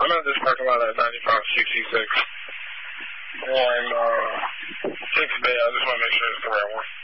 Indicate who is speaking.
Speaker 1: I'm at this parking lot at 9566 on 6th Bay. I just want to make sure it's the right one.